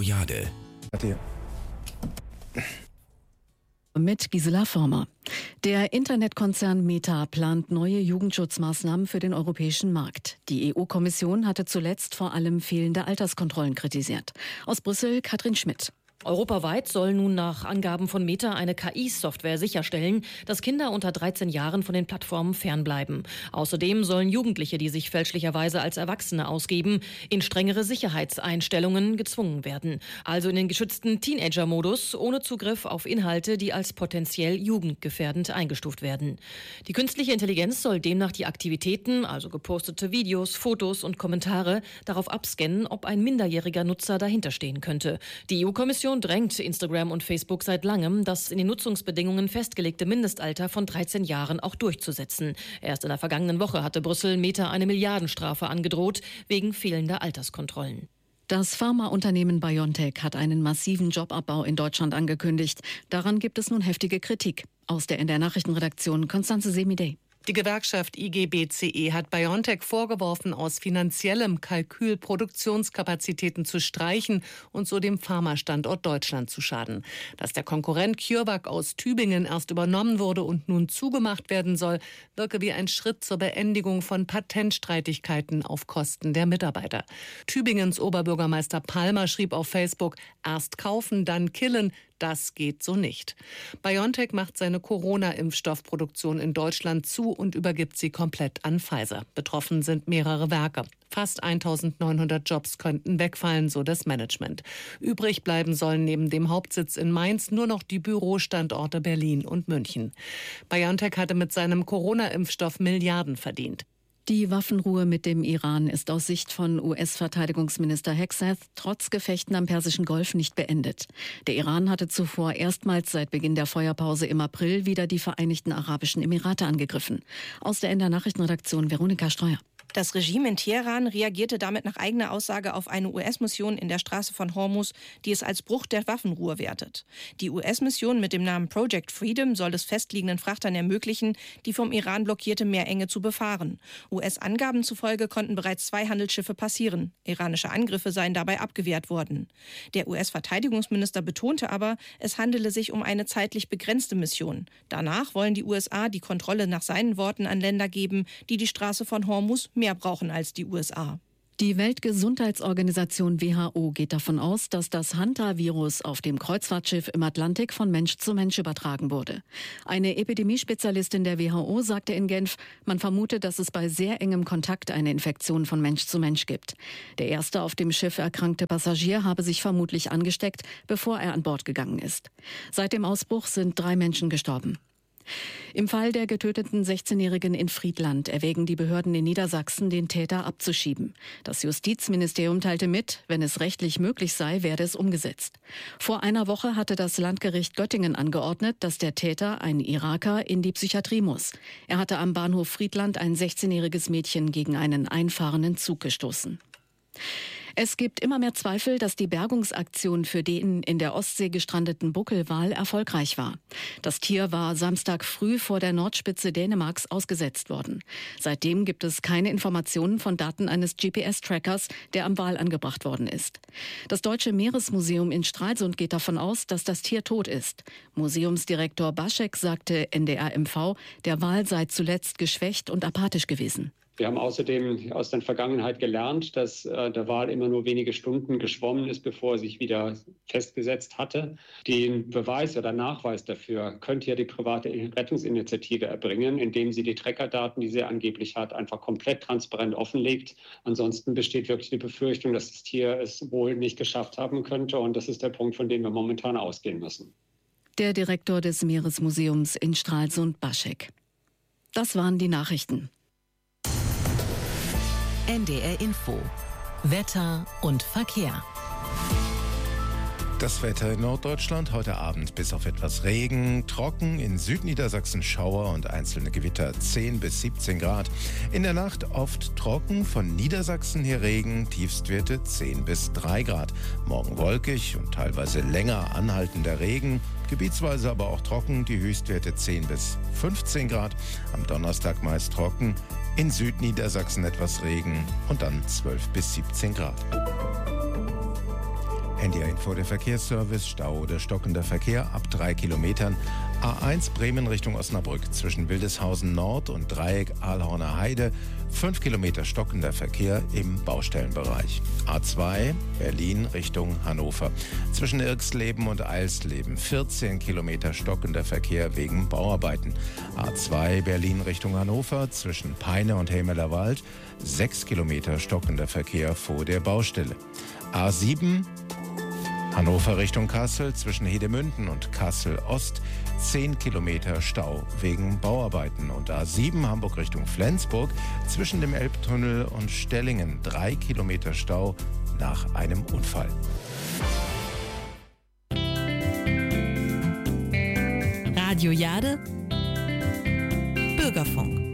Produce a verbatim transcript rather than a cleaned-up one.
Royade. Mit Gisela Former. Der Internetkonzern Meta plant neue Jugendschutzmaßnahmen für den europäischen Markt. Die E U-Kommission hatte zuletzt vor allem fehlende Alterskontrollen kritisiert. Aus Brüssel Katrin Schmidt. Europaweit soll nun nach Angaben von Meta eine K I-Software sicherstellen, dass Kinder unter dreizehn Jahren von den Plattformen fernbleiben. Außerdem sollen Jugendliche, die sich fälschlicherweise als Erwachsene ausgeben, in strengere Sicherheitseinstellungen gezwungen werden. Also in den geschützten Teenager-Modus, ohne Zugriff auf Inhalte, die als potenziell jugendgefährdend eingestuft werden. Die künstliche Intelligenz soll demnach die Aktivitäten, also gepostete Videos, Fotos und Kommentare, darauf abscannen, ob ein minderjähriger Nutzer dahinterstehen könnte. Die E U-Kommission drängt Instagram und Facebook seit langem, das in den Nutzungsbedingungen festgelegte Mindestalter von dreizehn Jahren auch durchzusetzen. Erst in der vergangenen Woche hatte Brüssel Meta eine Milliardenstrafe angedroht, wegen fehlender Alterskontrollen. Das Pharmaunternehmen BioNTech hat einen massiven Jobabbau in Deutschland angekündigt. Daran gibt es nun heftige Kritik. Aus der N D R-Nachrichtenredaktion Konstanze Semidey. Die Gewerkschaft I G B C E hat BioNTech vorgeworfen, aus finanziellem Kalkül Produktionskapazitäten zu streichen und so dem Pharmastandort Deutschland zu schaden. Dass der Konkurrent CureVac aus Tübingen erst übernommen wurde und nun zugemacht werden soll, wirke wie ein Schritt zur Beendigung von Patentstreitigkeiten auf Kosten der Mitarbeiter. Tübingens Oberbürgermeister Palmer schrieb auf Facebook: Erst kaufen, dann killen. Das geht so nicht. BioNTech macht seine Corona-Impfstoffproduktion in Deutschland zu und übergibt sie komplett an Pfizer. Betroffen sind mehrere Werke. Fast eintausendneunhundert Jobs könnten wegfallen, so das Management. Übrig bleiben sollen neben dem Hauptsitz in Mainz nur noch die Bürostandorte Berlin und München. BioNTech hatte mit seinem Corona-Impfstoff Milliarden verdient. Die Waffenruhe mit dem Iran ist aus Sicht von U S-Verteidigungsminister Hegseth trotz Gefechten am Persischen Golf nicht beendet. Der Iran hatte zuvor erstmals seit Beginn der Feuerpause im April wieder die Vereinigten Arabischen Emirate angegriffen. Aus der N D R-Nachrichtenredaktion Veronika Streuer. Das Regime in Teheran reagierte damit nach eigener Aussage auf eine U S-Mission in der Straße von Hormuz, die es als Bruch der Waffenruhe wertet. Die U S-Mission mit dem Namen Project Freedom soll es festliegenden Frachtern ermöglichen, die vom Iran blockierte Meerenge zu befahren. U S-Angaben zufolge konnten bereits zwei Handelsschiffe passieren. Iranische Angriffe seien dabei abgewehrt worden. Der U S-Verteidigungsminister betonte aber, es handele sich um eine zeitlich begrenzte Mission. Danach wollen die U S A die Kontrolle nach seinen Worten an Länder geben, die die Straße von Hormuz mehr brauchen als die U S A. Die Weltgesundheitsorganisation W H O geht davon aus, dass das Hanta-Virus auf dem Kreuzfahrtschiff im Atlantik von Mensch zu Mensch übertragen wurde. Eine Epidemiespezialistin der W H O sagte in Genf, man vermute, dass es bei sehr engem Kontakt eine Infektion von Mensch zu Mensch gibt. Der erste auf dem Schiff erkrankte Passagier habe sich vermutlich angesteckt, bevor er an Bord gegangen ist. Seit dem Ausbruch sind drei Menschen gestorben. Im Fall der getöteten sechzehnjährigen in Friedland erwägen die Behörden in Niedersachsen, den Täter abzuschieben. Das Justizministerium teilte mit, wenn es rechtlich möglich sei, werde es umgesetzt. Vor einer Woche hatte das Landgericht Göttingen angeordnet, dass der Täter, ein Iraker, in die Psychiatrie muss. Er hatte am Bahnhof Friedland ein sechzehnjähriges Mädchen gegen einen einfahrenden Zug gestoßen. Es gibt immer mehr Zweifel, dass die Bergungsaktion für den in der Ostsee gestrandeten Buckelwal erfolgreich war. Das Tier war Samstag früh vor der Nordspitze Dänemarks ausgesetzt worden. Seitdem gibt es keine Informationen von Daten eines G P S-Trackers, der am Wal angebracht worden ist. Das Deutsche Meeresmuseum in Stralsund geht davon aus, dass das Tier tot ist. Museumsdirektor Baschek sagte N D R M V, der Wal sei zuletzt geschwächt und apathisch gewesen. Wir haben außerdem aus der Vergangenheit gelernt, dass äh, der Wal immer nur wenige Stunden geschwommen ist, bevor er sich wieder festgesetzt hatte. Den Beweis oder Nachweis dafür könnte ja die private Rettungsinitiative erbringen, indem sie die Trackerdaten, die sie angeblich hat, einfach komplett transparent offenlegt. Ansonsten besteht wirklich die Befürchtung, dass das Tier es wohl nicht geschafft haben könnte. Und das ist der Punkt, von dem wir momentan ausgehen müssen. Der Direktor des Meeresmuseums in Stralsund, Baschek. Das waren die Nachrichten. N D R Info. Wetter und Verkehr. Das Wetter in Norddeutschland heute Abend bis auf etwas Regen, trocken, in Südniedersachsen Schauer und einzelne Gewitter zehn bis siebzehn Grad. In der Nacht oft trocken, von Niedersachsen her Regen, Tiefstwerte zehn bis drei Grad. Morgen wolkig und teilweise länger anhaltender Regen, gebietsweise aber auch trocken, die Höchstwerte zehn bis fünfzehn Grad. Am Donnerstag meist trocken, in Südniedersachsen etwas Regen und dann zwölf bis siebzehn Grad. N D R Info, der Verkehrsservice, Stau oder stockender Verkehr ab drei Kilometern. A eins Bremen Richtung Osnabrück zwischen Wildeshausen Nord und Dreieck Ahlhorner Heide. fünf Kilometer stockender Verkehr im Baustellenbereich. A zwei Berlin Richtung Hannover zwischen Irxleben und Eilsleben. vierzehn Kilometer stockender Verkehr wegen Bauarbeiten. A zwei Berlin Richtung Hannover zwischen Peine und Helmelerwald. sechs Kilometer stockender Verkehr vor der Baustelle. A sieben Hannover Richtung Kassel zwischen Hedemünden und Kassel Ost. zehn Kilometer Stau wegen Bauarbeiten. Und A sieben Hamburg Richtung Flensburg zwischen dem Elbtunnel und Stellingen. drei Kilometer Stau nach einem Unfall. Radio Jade, Bürgerfunk.